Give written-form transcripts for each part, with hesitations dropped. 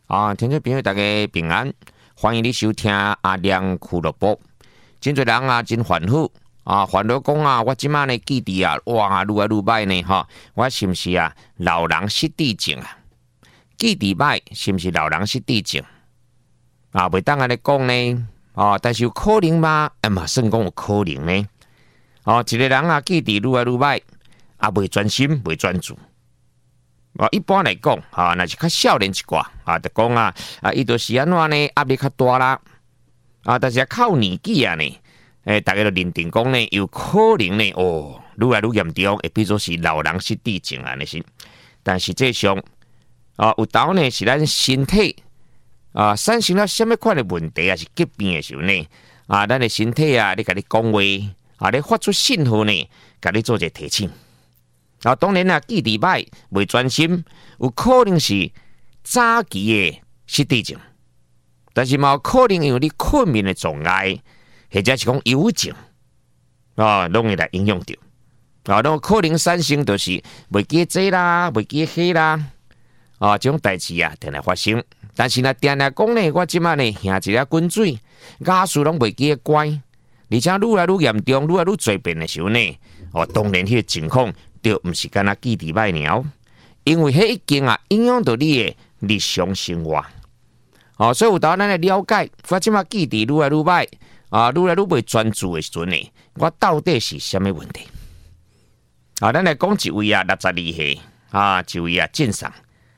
听众朋友大家平安，欢迎你收听阿亮俱乐部。真侪人啊，真烦恼烦恼讲我即马呢记忆哇，愈来愈歹呢我是毋是老人失智症记忆歹是毋是老人失智症袂当安尼讲呢但是有可能吗？嘛算讲有可能呢一个人记忆愈来愈歹袂专心，袂专注。一般来讲若是较少年一寡就讲伊就是安怎呢？压力较大啦但是靠年纪呢，大家都认定讲呢，有可能呢愈来愈严重，会变做是老人失智症安尼是。但实际上有当呢是咱身体产生了什么款的问题是疾病的时候呢咱的身体你甲你讲话你发出信号呢，甲你做一个提醒。当然记忆歹袂专心，有可能是早期的失智症，但是嘛有可能因为你困眠的障碍，或者是讲忧郁症拢会来影响到拢可能产生就是袂记这啦，袂记迄啦这种代志定来发生。但是定来讲呢，我即马呢下一粒滚水，假使拢袂记乖，而且愈来愈严重，愈来愈侪变的时候呢当然迄个情况就毋是干记忆歹尔，因为迄已经影响到你的日常生活所以有当咱来了解，我即马记忆愈来愈歹愈来愈袂专注的时阵呢，我到底是什么问题咱来讲一位62岁一位晋上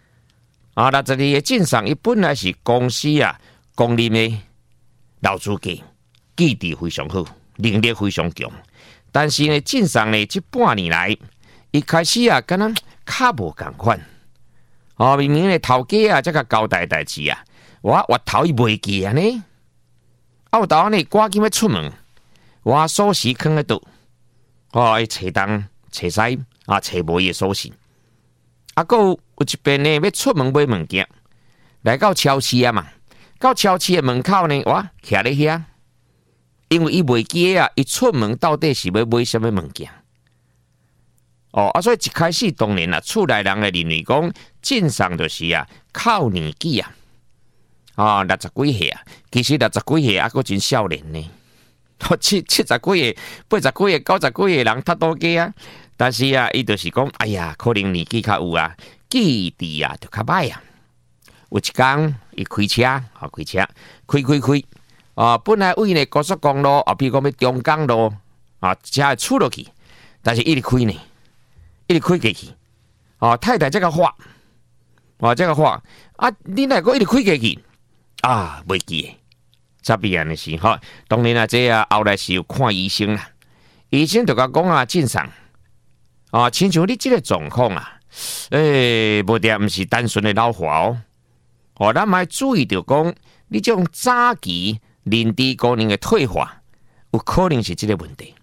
62岁的晋上，伊本来是公司公认的老资格，记忆非常好，能力非常强。但是呢，晋上呢这半年来，伊开始敢若较无共款明明呢头家才甲交代代志我头伊袂记呢有当呢赶紧要出门，我锁匙放喺度伊找东找西找无伊的锁匙还有一边呢要出门买物件，来到超市嘛，到超市的门口呢我徛咧遐，因为伊袂记伊出门到底是要买什么物件所以一开始当然厝内人的认为讲晋上就是靠年纪60几岁其实60几岁还真少年呢70几岁、80几岁、90几岁人太多个但是伊就是讲哎呀，可能年纪较有记忆就较歹有一天伊开车本来为呢高速公路比如讲要中港路车会出落去，但是一直开过去太太这个话你哪个一直开过去袂记差别安尼是当然这后来是有看医生啦，医生就讲晋上亲像你这个状况无定毋是单纯的老化咱嘛要注意到讲你这种早期认知功能的退化，有可能是这个问题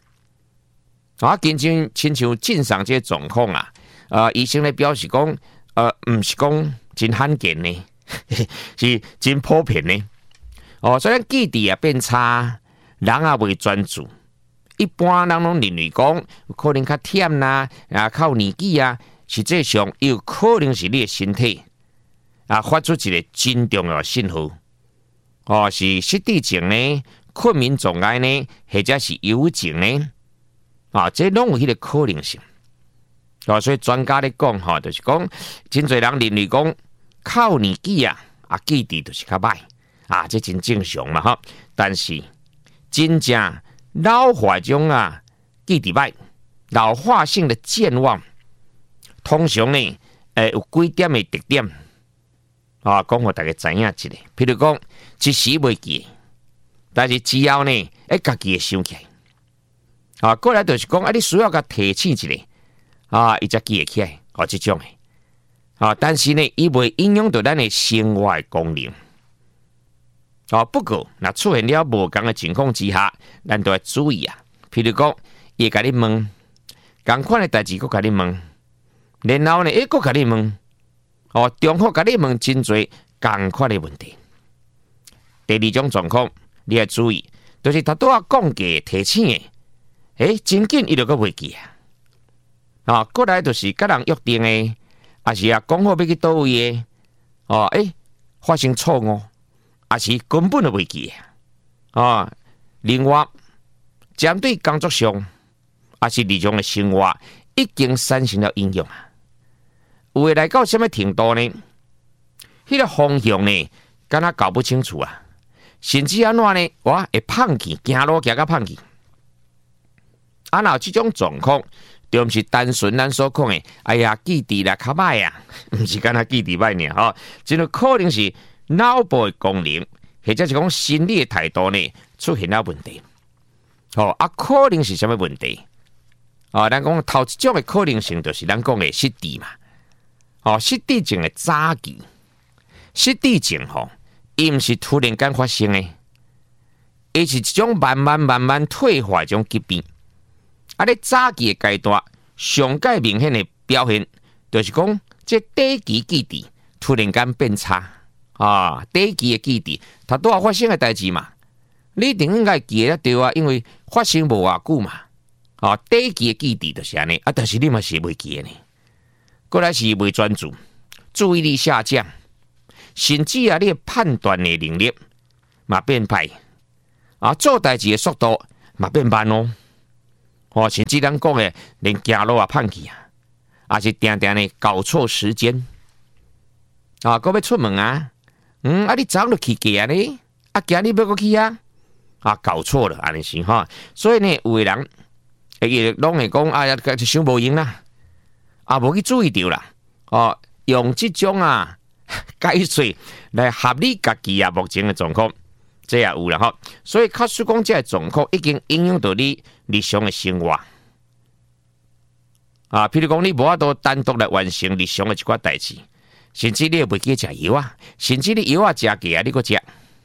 亲像晋上这个状况医生咧表示讲毋是讲真罕见呢是真普遍呢所以记忆变差，人袂专注，一般人拢认为讲有可能较忝啦靠年纪实际上有可能是你的身体发出一个真重要的信号是失智症呢、困眠障碍呢，或者是忧郁症呢这拢有迄个可能性所以专家咧讲就是讲真侪人认为讲靠年纪记忆就是较歹这真正常嘛但是真正老化中记忆歹，老化性的健忘，通常呢有几点的特点讲互大家知影一下。譬如讲一时袂记，但是之后呢家己会想起来过来就是讲你需要甲提醒一下伊才记会起来这种的但是呢伊袂影响到咱的生活的功能不过若出现了无同的情况之下，咱都要注意譬如讲伊会甲你问同款的代志，佮甲你问，然后呢佮甲你问重复甲你问真侪同款的问题。第二种状况你要注意，就是他都要讲嘅提醒的真紧伊就佮袂记过来就是甲人约定的，也是讲好要去倒位的发生错误，还是根本就袂记啊。另外，针对工作上，还是日常的生活，已經產生了影響啊。有誒來到什麼程度呢？迄個方向呢，敢若搞不清楚啊。甚至安怎呢？我會放棄，行路行到放棄。啊，若這種狀況，就毋是單純咱所講的，哎呀，記憶力較歹啊，毋是敢若記憶力歹爾吼，真係可能是腦部的功能，或者是講心理的態度呢出現了問題。哦，啊，可能是什麼問題？哦，咱講頭一種的可能性，就是咱講的失智嘛。哦，失智症的早期，失智症吼，伊毋是突然間發生的，伊是一種慢慢退化一種疾病。啊，咧早期的階段，上界明顯的表現，就是講這短期記憶突然間變差啊，短期的記憶，它拄仔發生的代誌嘛。你一定應該記得對啊，因為發生無偌久嘛。啊，短期的記憶就是安尼啊，但是你嘛是袂記的呢。過來是袂專注，注意力下降，甚至啊，你判斷的能力嘛變歹啊，做代誌的速度嘛變慢哦。哦，甚至咱講的連行路也放棄啊，也是定定的搞錯時間啊，閣要出門啊，啊，你早就去行呢，啊，行你要閣去啊。啊，搞錯了，安尼是哈，所以呢，有個人伊攏會講，哎呀，想無用啦，啊，無去注意到啦，哦，用這種啊解說來合理家己啊目前的狀況，這也有啦吼，所以假使講這個狀況已經影響到你日常的生活，啊，譬如講你無法度單獨來完成日常的一寡代志，甚至你也袂記食藥啊，甚至你藥啊食過啊，你閣食。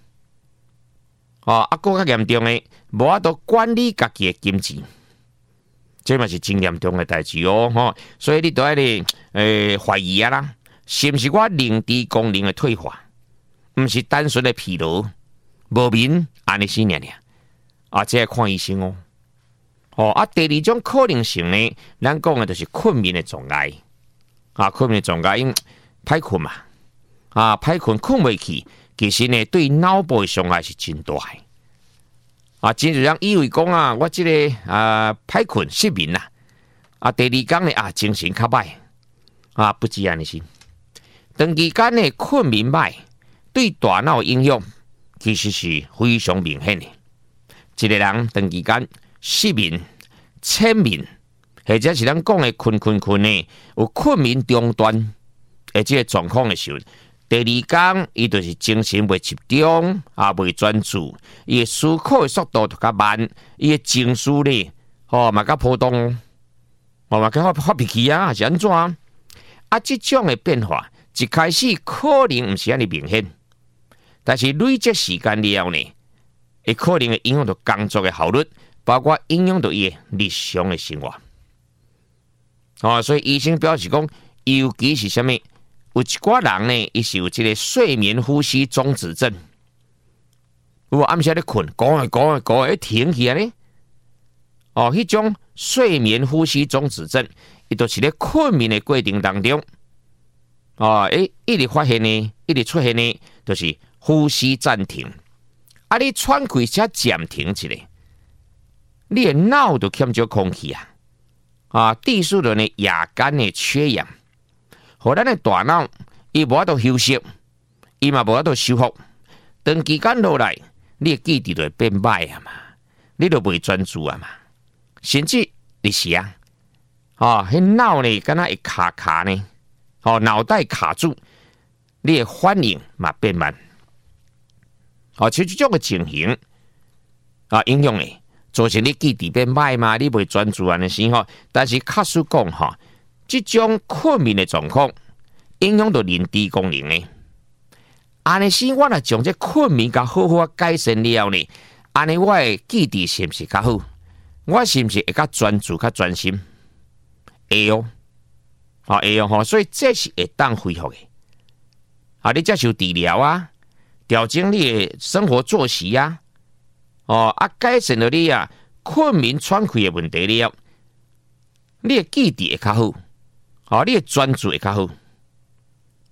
哦，啊，更較嚴重的，無法度管理家己的金錢，這嘛是真嚴重的代志哦，吼！所以你都喺度懷疑啊啦，是毋是我認知功能的退化，毋是單純的疲勞、無眠安尼死爾爾，啊，這看醫生哦。哦，啊，第二種可能性呢，咱講的就是困眠的障礙，啊，困眠的障礙因歹困嘛，啊，歹困困袂去。其實呢，對腦部的傷害是真大的啊！真係人以為講啊，我這個歹困失眠啦，啊，第二天呢啊，精神較歹啊，不止安尼是。長期間呢困眠歹，對大腦影響其實是非常明顯的。一個人長期間失眠、淺眠，或者是咱講的困呢，有困眠中斷，而這個狀況的時候。第二天，伊就是精神袂集中，啊，袂專注，伊嘅思考嘅速度就較慢，伊嘅情緒呢，嘛較波動，嘛較發脾氣啊，還是安怎啊？啊，這種嘅變化一開始可能毋是安尼明顯，但是累積時間了呢，會可能會影響到工作嘅效率，包括影響到伊嘅日常嘅生活。哦，所以醫生表示講，尤其是啥物？有一寡人呢，伊是有這個睡眠呼吸中止症。如果暗時咧困，講停起來呢？哦，迄種睡眠呼吸中止症，伊就是咧困眠的過程當中，哦，一直發現呢，一直出現呢，就是呼吸暫停。啊，你喘氣才暫停一下，你的腦就欠少空氣啊！啊，致使到呢夜間的缺氧。互咱的大腦，伊無法度休息，伊嘛無法度修復。長期間落來，你的記憶就會變歹啊嘛，你就袂專注啊嘛，甚至你是啊，哦，迄腦呢，敢若會卡呢，哦，腦袋卡住，你的反應嘛變慢。哦，像這種嘅情形啊，影響誒，造成你記憶變歹嘛，你袂專注安尼時候，但是確實講吼。這種困眠的狀況影響到認知功能呢。安尼時我若將這困眠甲好好改善了呢，安尼我的記憶是毋是較好？我是毋是會較專注、較專心？會哦，啊會哦吼，所以這是會當恢復的。啊，你接受治療啊，調整你的生活作息啊，哦啊，改善了你啊困眠喘氣的問題了，你的記憶會較好。哦，你的專注會較好，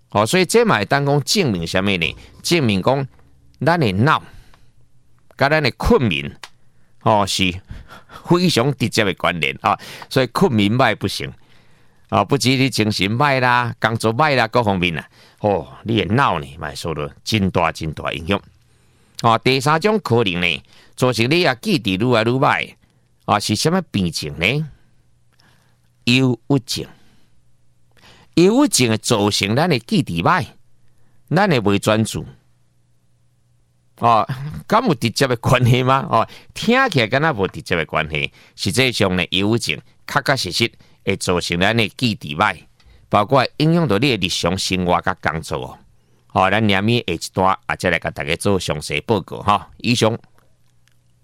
哦，所以这嘛会当讲证明什么呢？证明讲咱的脑甲咱的困眠哦是非常直接的关联啊。所以困眠歹不行啊，不止你精神歹啦、工作歹啦，各方面啦，哦，你的脑呢嘛受到真大影响。哦，第三种可能呢，造成你记忆愈来愈歹啊，是什么病症呢？忧郁症。忧郁症会造成咱的记忆歹，咱会袂专注。哦，敢有直接的关系吗？哦，听起来敢若无直接的关系。实际上呢，忧郁症确实会造成咱的记忆歹，包括影响到你的日常生活甲工作哦。好，咱下面下一段再来甲大家做详细报告哈。以上